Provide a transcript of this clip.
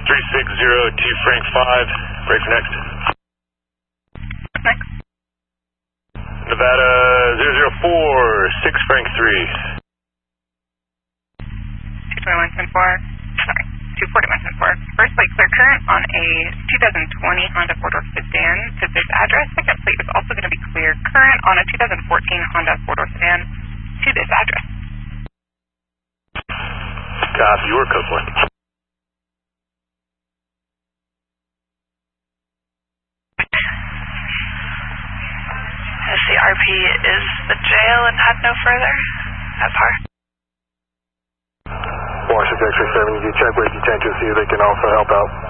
360 T Frank 5, break for next. Next. Nevada 004, 6 Frank 3. 241-10-4, sorry, 241-10-4. Firstly, clear current on a 2020 Honda 4-door sedan to this address. Second plate is also going to be clear current on a 2014 Honda 4-door sedan to this address. Copy, your code 1. SCRP is the jail and had no further at par. Washington X-ray 7, you check with detention, see if they can also help out.